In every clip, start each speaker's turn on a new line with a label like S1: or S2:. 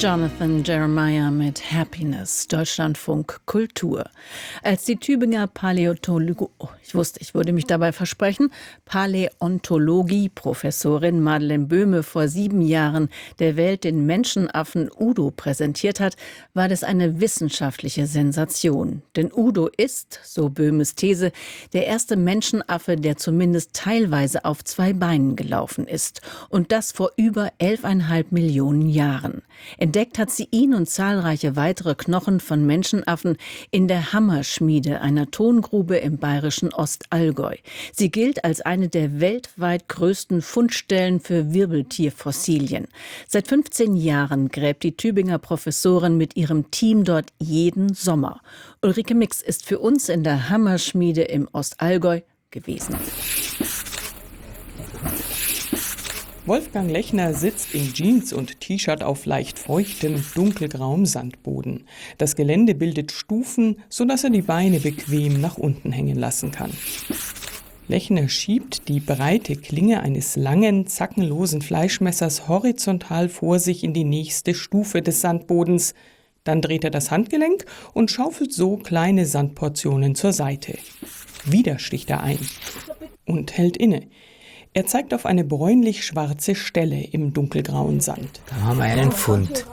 S1: Jonathan Jeremiah mit Happiness, Deutschlandfunk Kultur. Als die Tübinger Paläontologie-Professorin Madeleine Böhme vor 7 Jahren der Welt den Menschenaffen Udo präsentiert hat, war das eine wissenschaftliche Sensation. Denn Udo ist, so Böhmes These, der erste Menschenaffe, der zumindest teilweise auf 2 Beinen gelaufen ist. Und das vor über 11,5 Millionen Jahren. Entdeckt hat sie ihn und zahlreiche weitere Knochen von Menschenaffen in der Hammerschmiede, einer Tongrube im bayerischen Ostallgäu. Sie gilt als eine der weltweit größten Fundstellen für Wirbeltierfossilien. Seit 15 Jahren gräbt die Tübinger Professorin mit ihrem Team dort jeden Sommer. Ulrike Mix ist für uns in der Hammerschmiede im Ostallgäu gewesen.
S2: Wolfgang Lechner sitzt in Jeans und T-Shirt auf leicht feuchtem, dunkelgrauem Sandboden. Das Gelände bildet Stufen, sodass er die Beine bequem nach unten hängen lassen kann. Lechner schiebt die breite Klinge eines langen, zackenlosen Fleischmessers horizontal vor sich in die nächste Stufe des Sandbodens. Dann dreht er das Handgelenk und schaufelt so kleine Sandportionen zur Seite. Wieder sticht er ein und hält inne. Er zeigt auf eine bräunlich-schwarze Stelle im dunkelgrauen Sand.
S3: Da haben wir einen Fund.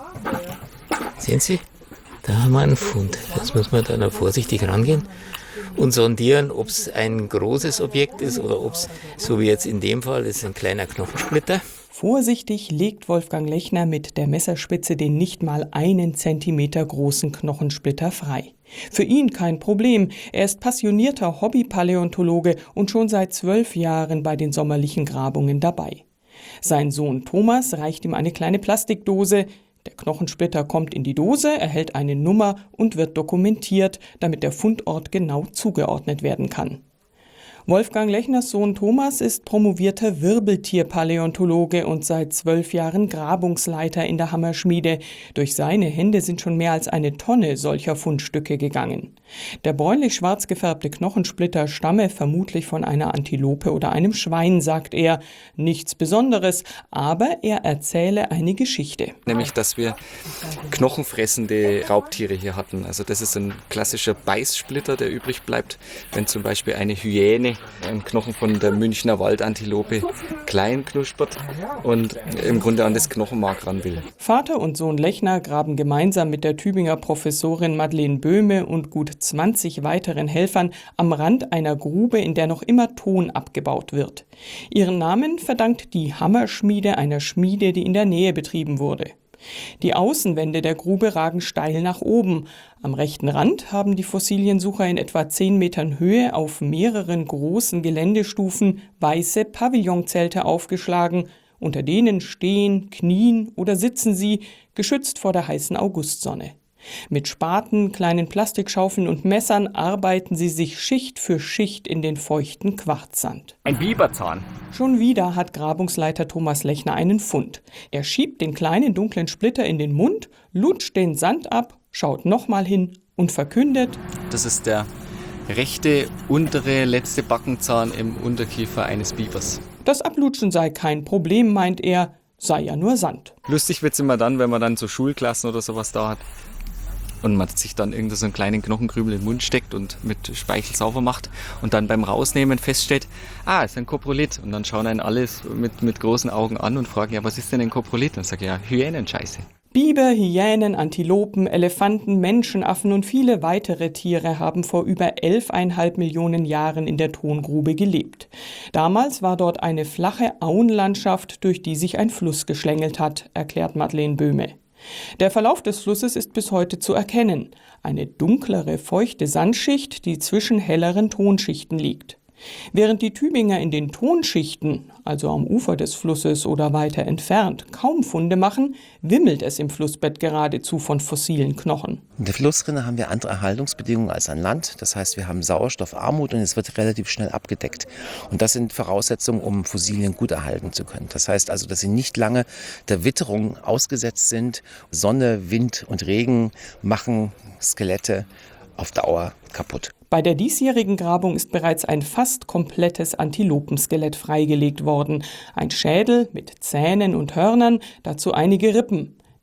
S3: Sehen Sie? Da haben wir einen Fund. Jetzt müssen wir da noch vorsichtig rangehen und sondieren, ob es ein großes Objekt ist oder ob es, so wie jetzt in dem Fall, ist ein kleiner Knochensplitter.
S2: Vorsichtig legt Wolfgang Lechner mit der Messerspitze den nicht mal 1 Zentimeter großen Knochensplitter frei. Für ihn kein Problem. Er ist passionierter Hobby-Paläontologe und schon seit 12 Jahren bei den sommerlichen Grabungen dabei. Sein Sohn Thomas reicht ihm eine kleine Plastikdose. Der Knochensplitter kommt in die Dose, erhält eine Nummer und wird dokumentiert, damit der Fundort genau zugeordnet werden kann. Wolfgang Lechners Sohn Thomas ist promovierter Wirbeltierpaläontologe und seit 12 Jahren Grabungsleiter in der Hammerschmiede. Durch seine Hände sind schon mehr als 1 Tonne solcher Fundstücke gegangen. Der bräunlich-schwarz gefärbte Knochensplitter stamme vermutlich von einer Antilope oder einem Schwein, sagt er. Nichts Besonderes, aber er erzähle eine Geschichte.
S4: Nämlich, dass wir knochenfressende Raubtiere hier hatten. Also das ist ein klassischer Beißsplitter, der übrig bleibt, wenn zum Beispiel eine Hyäne einen Knochen von der Münchner Waldantilope klein knuspert und im Grunde an das Knochenmark ran will.
S2: Vater und Sohn Lechner graben gemeinsam mit der Tübinger Professorin Madeleine Böhme und gut 20 weiteren Helfern am Rand einer Grube, in der noch immer Ton abgebaut wird. Ihren Namen verdankt die Hammerschmiede einer Schmiede, die in der Nähe betrieben wurde. Die Außenwände der Grube ragen steil nach oben. Am rechten Rand haben die Fossiliensucher in etwa 10 Metern Höhe auf mehreren großen Geländestufen weiße Pavillonzelte aufgeschlagen. Unter denen stehen, knien oder sitzen sie, geschützt vor der heißen Augustsonne. Mit Spaten, kleinen Plastikschaufeln und Messern arbeiten sie sich Schicht für Schicht in den feuchten Quarzsand.
S5: Ein Biberzahn.
S2: Schon wieder hat Grabungsleiter Thomas Lechner einen Fund. Er schiebt den kleinen dunklen Splitter in den Mund, lutscht den Sand ab, schaut nochmal hin und verkündet:
S4: Das ist der rechte, untere, letzte Backenzahn im Unterkiefer eines Bibers.
S2: Das Ablutschen sei kein Problem, meint er, sei ja nur Sand.
S4: Lustig wird's immer dann, wenn man dann so Schulklassen oder sowas da hat und man sich dann irgend so einen kleinen Knochenkrümel in den Mund steckt und mit Speichel sauber macht und dann beim Rausnehmen feststellt, ist ein Koprolith. Und dann schauen einen alles mit großen Augen an und fragen, ja, was ist denn ein Koprolith? Und dann sage ich, ja, Hyänenscheiße.
S2: Biber, Hyänen, Antilopen, Elefanten, Menschenaffen und viele weitere Tiere haben vor über 11,5 Millionen Jahren in der Tongrube gelebt. Damals war dort eine flache Auenlandschaft, durch die sich ein Fluss geschlängelt hat, erklärt Madeleine Böhme. Der Verlauf des Flusses ist bis heute zu erkennen. Eine dunklere, feuchte Sandschicht, die zwischen helleren Tonschichten liegt. Während die Tübinger in den Tonschichten, also am Ufer des Flusses oder weiter entfernt, kaum Funde machen, wimmelt es im Flussbett geradezu von fossilen Knochen.
S6: In der Flussrinne haben wir andere Erhaltungsbedingungen als an Land. Das heißt, wir haben Sauerstoffarmut und es wird relativ schnell abgedeckt. Und das sind Voraussetzungen, um Fossilien gut erhalten zu können. Das heißt also, dass sie nicht lange der Witterung ausgesetzt sind. Sonne, Wind und Regen machen Skelette auf Dauer kaputt.
S2: Bei der diesjährigen Grabung ist bereits ein fast komplettes Antilopenskelett freigelegt worden. Ein Schädel mit Zähnen und Hörnern, dazu einige Rippen.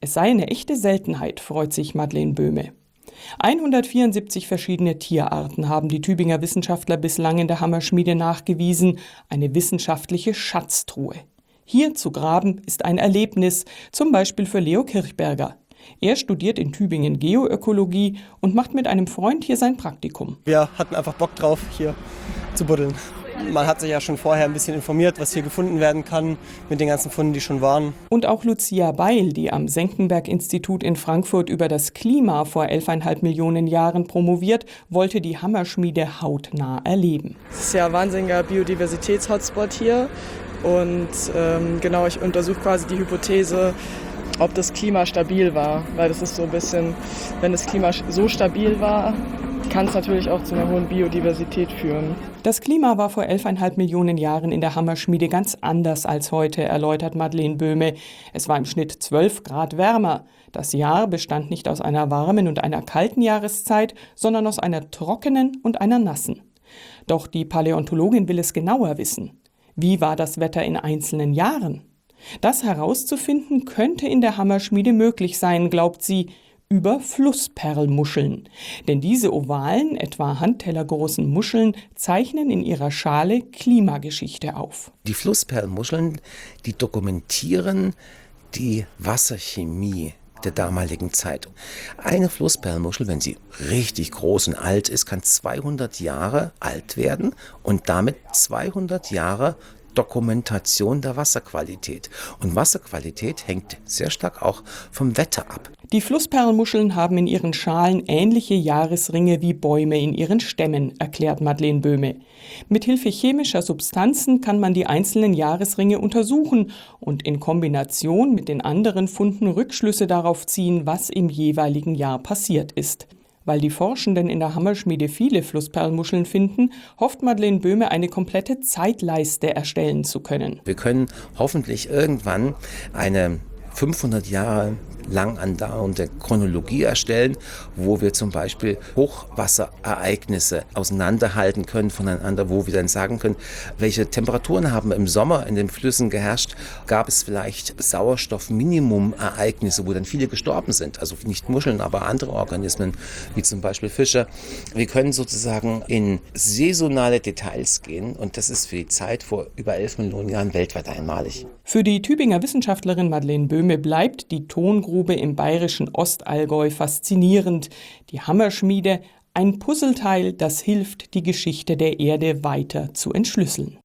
S2: Es sei eine echte Seltenheit, freut sich Madeleine Böhme. 174 verschiedene Tierarten haben die Tübinger Wissenschaftler bislang in der Hammerschmiede nachgewiesen, eine wissenschaftliche Schatztruhe. Hier zu graben ist ein Erlebnis, zum Beispiel für Leo Kirchberger. Er studiert in Tübingen Geoökologie und macht mit einem Freund hier sein Praktikum.
S5: Wir hatten einfach Bock drauf, hier zu buddeln. Man hat sich ja schon vorher ein bisschen informiert, was hier gefunden werden kann, mit den ganzen Funden, die schon waren.
S2: Und auch Lucia Beil, die am Senckenberg-Institut in Frankfurt über das Klima vor 11,5 Millionen Jahren promoviert, wollte die Hammerschmiede hautnah erleben.
S7: Es ist ja ein wahnsinniger Biodiversitäts-Hotspot hier. Und ich untersuche quasi die Hypothese, ob das Klima stabil war. Weil das ist so ein bisschen, wenn das Klima so stabil war, kann es natürlich auch zu einer hohen Biodiversität führen.
S2: Das Klima war vor 11,5 Millionen Jahren in der Hammerschmiede ganz anders als heute, erläutert Madeleine Böhme. Es war im Schnitt 12 Grad wärmer. Das Jahr bestand nicht aus einer warmen und einer kalten Jahreszeit, sondern aus einer trockenen und einer nassen. Doch die Paläontologin will es genauer wissen. Wie war das Wetter in einzelnen Jahren? Das herauszufinden könnte in der Hammerschmiede möglich sein, glaubt sie, über Flussperlmuscheln. Denn diese ovalen, etwa handtellergroßen Muscheln zeichnen in ihrer Schale Klimageschichte auf.
S6: Die Flussperlmuscheln, die dokumentieren die Wasserchemie der damaligen Zeit. Eine Flussperlmuschel, wenn sie richtig groß und alt ist, kann 200 Jahre alt werden und damit 200 Jahre Dokumentation der Wasserqualität. Und Wasserqualität hängt sehr stark auch vom Wetter ab.
S2: Die Flussperlmuscheln haben in ihren Schalen ähnliche Jahresringe wie Bäume in ihren Stämmen, erklärt Madeleine Böhme. Mithilfe chemischer Substanzen kann man die einzelnen Jahresringe untersuchen und in Kombination mit den anderen Funden Rückschlüsse darauf ziehen, was im jeweiligen Jahr passiert ist. Weil die Forschenden in der Hammerschmiede viele Flussperlmuscheln finden, hofft Madeleine Böhme, eine komplette Zeitleiste erstellen zu können.
S6: Wir können hoffentlich irgendwann eine 500 Jahre lang andauernde Chronologie erstellen, wo wir zum Beispiel Hochwasserereignisse auseinanderhalten können voneinander, wo wir dann sagen können, welche Temperaturen haben im Sommer in den Flüssen geherrscht, gab es vielleicht Sauerstoffminimum-Ereignisse, wo dann viele gestorben sind, also nicht Muscheln, aber andere Organismen, wie zum Beispiel Fische. Wir können sozusagen in saisonale Details gehen und das ist für die Zeit vor über 11 Millionen Jahren weltweit einmalig.
S2: Für die Tübinger Wissenschaftlerin Madeleine Böhme bleibt die Tongrube im bayerischen Ostallgäu faszinierend. Die Hammerschmiede, ein Puzzleteil, das hilft, die Geschichte der Erde weiter zu entschlüsseln.